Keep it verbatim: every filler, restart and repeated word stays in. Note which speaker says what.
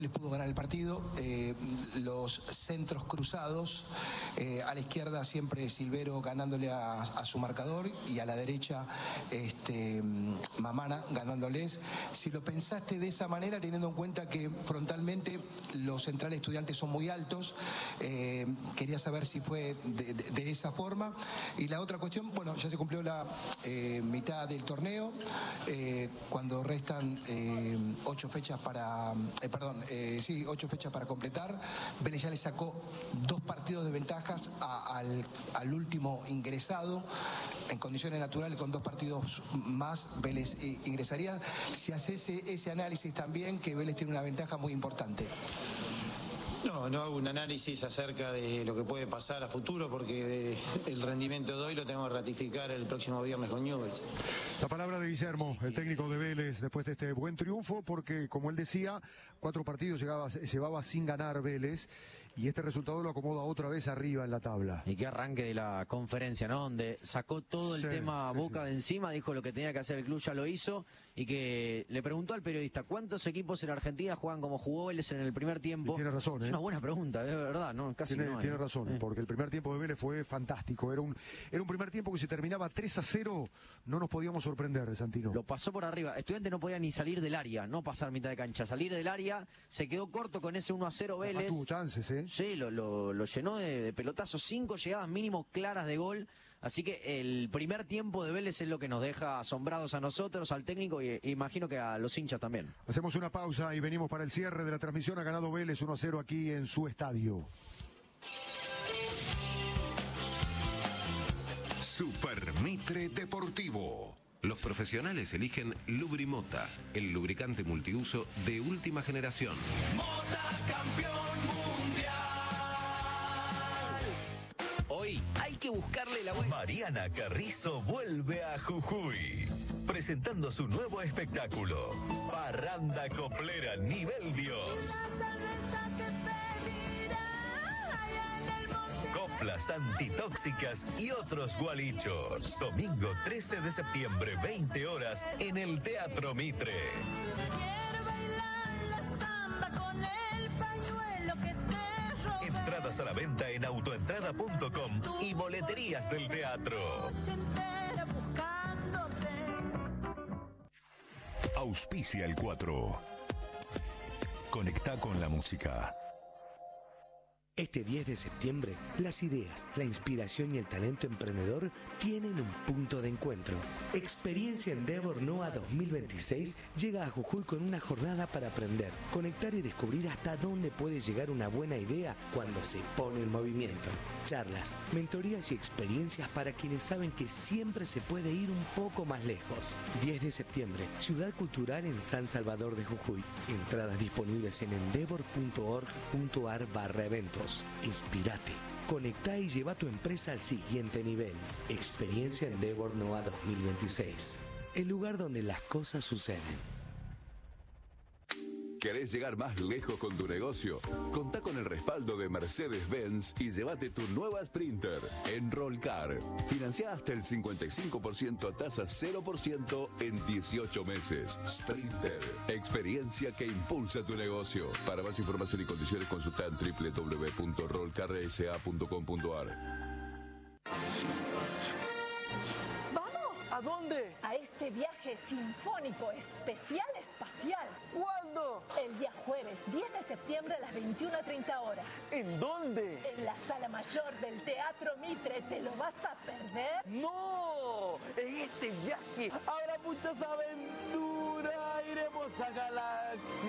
Speaker 1: Les pudo ganar el partido, eh, los centros cruzados, eh, a la izquierda siempre Silvero ganándole a, a su marcador y a la derecha este, Mamana ganándoles. Si lo pensaste de esa manera, teniendo en cuenta que frontalmente los centrales estudiantes son muy altos, eh, quería saber si fue de, de, de esa forma. Y la otra cuestión, bueno, ya se cumplió la eh, mitad del torneo, eh, cuando restan eh, ocho fechas para, eh, perdón, Eh, sí, ocho fechas para completar. Vélez ya le sacó dos partidos de ventajas a, al, al último ingresado. En condiciones naturales, con dos partidos más, Vélez eh, ingresaría. Si hace ese, ese análisis también, que Vélez tiene una ventaja muy importante.
Speaker 2: No, no hago un análisis acerca de lo que puede pasar a futuro, porque de, el rendimiento de hoy lo tengo que ratificar el próximo viernes con Newell's.
Speaker 3: La palabra de Guillermo, el técnico de Vélez, después de este buen triunfo, porque como él decía, cuatro partidos llegaba, llevaba sin ganar Vélez, y este resultado lo acomoda otra vez arriba en la tabla.
Speaker 4: Y qué arranque de la conferencia, ¿no? Donde sacó todo el
Speaker 3: Sí,
Speaker 4: tema
Speaker 3: sí,
Speaker 4: Boca
Speaker 3: sí.
Speaker 4: de encima, dijo lo que tenía que hacer el club, ya lo hizo, y que le preguntó al periodista, ¿cuántos equipos en Argentina juegan como jugó Vélez en el primer tiempo?
Speaker 3: Y tiene razón,
Speaker 4: Es
Speaker 3: ¿eh?
Speaker 4: una buena pregunta, de verdad, ¿no? Casi
Speaker 3: Tiene,
Speaker 4: no hay.
Speaker 3: tiene razón,
Speaker 4: Eh.
Speaker 3: porque el primer tiempo de Vélez fue fantástico. Era un, era un primer tiempo que si terminaba tres a cero, no nos podíamos sorprender, Santino.
Speaker 4: Lo pasó por arriba. Estudiante no podía ni salir del área, no pasar mitad de cancha. Salir del área, se quedó corto con ese uno a cero Vélez.
Speaker 3: Ah, tuvo chances, ¿eh?
Speaker 4: Sí, lo, lo, lo llenó de, de pelotazos. Cinco llegadas mínimo claras de gol. Así que el primer tiempo de Vélez es lo que nos deja asombrados a nosotros, al técnico y imagino que a los hinchas también.
Speaker 3: Hacemos una pausa y venimos para el cierre de la transmisión. Ha ganado Vélez uno a cero aquí en su estadio.
Speaker 5: Super Mitre Deportivo. Los profesionales eligen Lubrimota, el lubricante multiuso de última generación.
Speaker 6: Mota campeón mundial.
Speaker 7: Hoy hay que buscarle la vuelta.
Speaker 6: Mariana Carrizo vuelve a Jujuy, presentando su nuevo espectáculo, Parranda Coplera Nivel Dios. Coplas antitóxicas y otros gualichos. Domingo trece de septiembre, veinte horas, en el Teatro Mitre. Entradas a la venta en autoentrada punto com y boleterías del teatro.
Speaker 5: Auspicia el cuatro. Conecta con la música.
Speaker 8: Este diez de septiembre, las ideas, la inspiración y el talento emprendedor tienen un punto de encuentro. Experiencia Endeavor NOA dos mil veintiséis llega a Jujuy con una jornada para aprender, conectar y descubrir hasta dónde puede llegar una buena idea cuando se pone en movimiento. Charlas, mentorías y experiencias para quienes saben que siempre se puede ir un poco más lejos. diez de septiembre, Ciudad Cultural en San Salvador de Jujuy. Entradas disponibles en endeavor punto org punto ar barra eventos. Inspirate, conectá y lleva tu empresa al siguiente nivel. Experiencia Endeavor NOA dos mil veintiséis. El lugar donde las cosas suceden.
Speaker 9: ¿Querés llegar más lejos con tu negocio? Contá con el respaldo de Mercedes-Benz y llévate tu nueva Sprinter en Rollcar. Financiá hasta el cincuenta y cinco por ciento a tasa cero por ciento en dieciocho meses. Sprinter, experiencia que impulsa tu negocio. Para más información y condiciones consulta en doble u doble u doble u punto rollcar s a punto com punto ar.
Speaker 10: ¿A dónde?
Speaker 11: A este viaje sinfónico especial espacial.
Speaker 10: ¿Cuándo?
Speaker 11: El día jueves, diez de septiembre a las veintiuna treinta horas.
Speaker 10: ¿En dónde?
Speaker 11: En la sala mayor del Teatro Mitre. ¿Te lo vas a perder?
Speaker 10: ¡No! En este viaje habrá muchas aventuras. Iremos a Galaxia.